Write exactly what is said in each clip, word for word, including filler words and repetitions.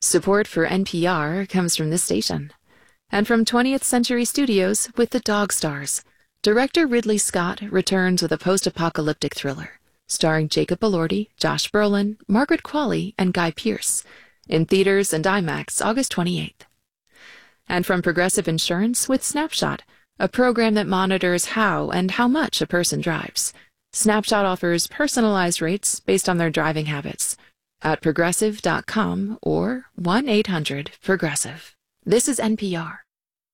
Support for N P R comes from this station. And from twentieth Century Studios with The Dog Stars. Director Ridley Scott returns with a post-apocalyptic thriller, starring Jacob Elordi, Josh Brolin, Margaret Qualley, and Guy Pearce. In theaters and IMAX August twenty-eighth. And from Progressive Insurance with Snapshot, a program that monitors how and how much a person drives. Snapshot offers personalized rates based on their driving habits at progressive dot com or one eight hundred progressive. This is N P R.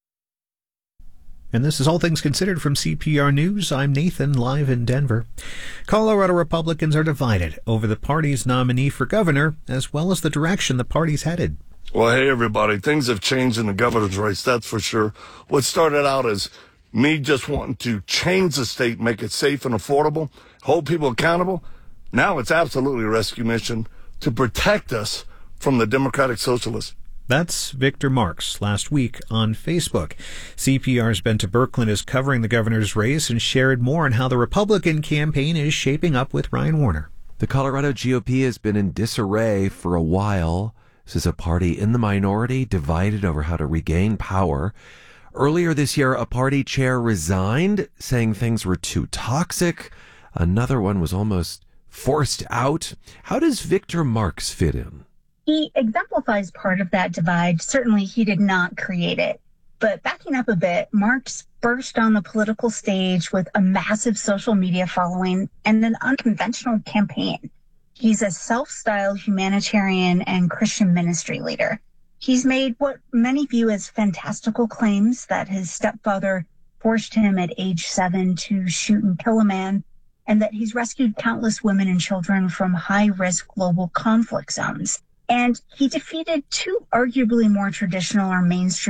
And this is All Things Considered from C P R News. I'm Nathan, live in Denver. Colorado Republicans are divided over the party's nominee for governor, as well as the direction the party's headed. Well, hey, everybody. Things have changed in the governor's race, that's for sure. What started out as me just wanting to change the state, make it safe and affordable, hold people accountable, now it's absolutely a rescue mission to protect us from the Democratic Socialists. That's Victor Marx last week on Facebook. C P R's Bente Birkeland is covering the governor's race and shared more on how the Republican campaign is shaping up with Ryan Warner. The Colorado G O P has been in disarray for a while. This is a party in the minority, divided over how to regain power. Earlier this year, a party chair resigned, saying things were too toxic. Another one was almost forced out. How does Victor Marx fit in? He exemplifies part of that divide. Certainly, he did not create it. But backing up a bit, Marx burst on the political stage with a massive social media following and an unconventional campaign. He's a self-styled humanitarian and Christian ministry leader. He's made what many view as fantastical claims that his stepfather forced him at age seven to shoot and kill a man, and that he's rescued countless women and children from high-risk global conflict zones. And he defeated two arguably more traditional or mainstream